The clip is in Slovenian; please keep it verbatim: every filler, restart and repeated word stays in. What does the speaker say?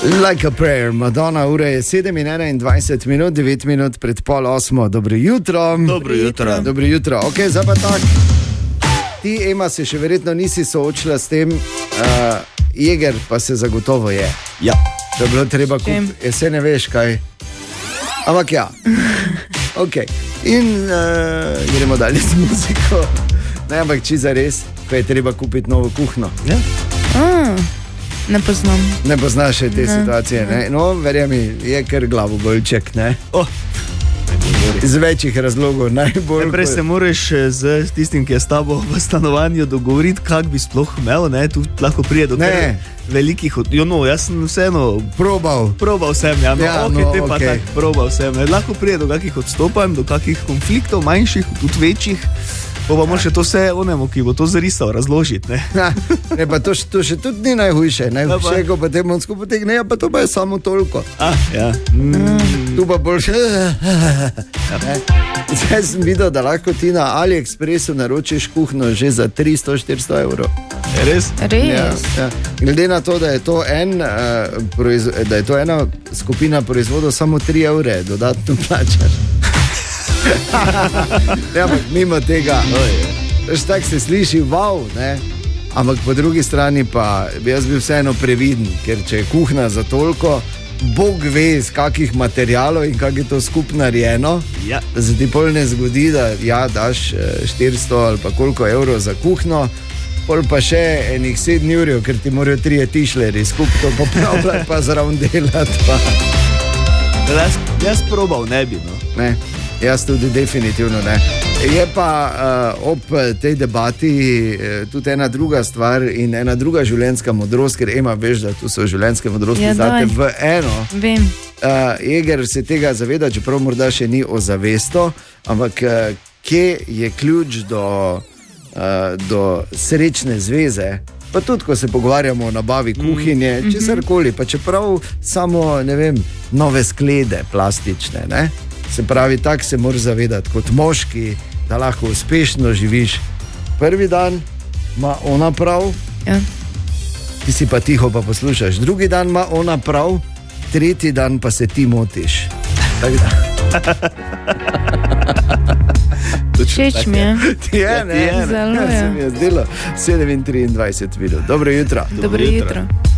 Like a prayer, Madonna, ura je sedem in enaindvajset minut, devet minut pred pol osmo. Dobro jutro. Dobro jutro. Dobro jutro. Ok, zdaj pa tak. Ti, Ema, se še verjetno nisi soočila s tem, uh, Jeger pa se zagotovo je. Ja. To je bilo treba kupiti, ja, se ne veš kaj. Ampak ja. Ok. In uh, gremo dalje z muziko. Ne, ampak či za res, ko je treba kupiti novo kuhno. Ja. Ah, ne poznam. Ne poznaš še te ne, situacije, ne? No, verjemi, je kar glavobolček, ne? Oh. Iz večjih razlogov najbolj. Prej se moraš z tistim, ki je s tabo v stanovanju, dogovoriti, kak bi sploh imel, ne? Tu lahko prije do tega velikih, jo no, jaz sem vseeno probal. Probal sem, ja, no, ja ok, no, te pa okay. tak, probal sem, ne? Lahko prije do kakih odstopanj, do kakih konfliktov, manjših, tudi večjih. Pa bomo še to vse onemu, ki bo to zarisal, razložiti, ne? Ja, ne, pa to, to še tudi ni najhujše, najhujše, ko pa te monsko potegne, ja, pa to pa je samo toliko. Ah, ja. Mm. Tu pa boljše. Zdaj sem videl, da lahko ti na AliExpressu naročiš kuhno že za tristo do štiristo evrov. Res? Res? Ja, ja. Glede na to, da je to, en, uh, proiz, da je to ena skupina proizvodov, samo tri evre dodatno plačaš. Ja, ampak mimo tega, tako se sliši, wow, ne? Ampak po drugi strani pa bi jaz bil vseeno previden, ker če je kuhna za toliko, Bog ve iz kakih materialov in kak je to skupno narejeno, ja. Da se ti pol ne zgodi, da ja, daš štiristo ali pa koliko evrov za kuhno, pol pa še enih sedem jurjev, ker ti morajo trije tišleri skupaj to popravljati pa zraven delati. Pa. Jaz, jaz probal ne bi, no. Ne. Jaz tudi definitivno ne. Je pa uh, ob tej debati uh, tudi ena druga stvar in ena druga življenjska modrost, ker Ema, veš, da tu so življenjske modrosti ja, zate v eno. Vem. Uh, Jeger se tega zaveda, čeprav morda še ni ozavestno, ampak uh, kje je ključ do, uh, do srečne zveze? Pa tudi, ko se pogovarjamo o nabavi kuhinje, mm. česarkoli, pa čeprav samo, ne vem, nove sklede plastične, ne? Se pravi, tako se moraš zavedati kot moški, da lahko uspešno živiš. Prvi dan ima ona prav, ja. Ti si pa tiho pa poslušaš. Drugi dan ima ona prav, tretji dan pa se ti motiš. Tako da. Všeč mi je. Ti je, ne? Zelo je. Ja, se mi je zdelo. sedem in triindvajset minut. Dobro jutro. Dobro jutro.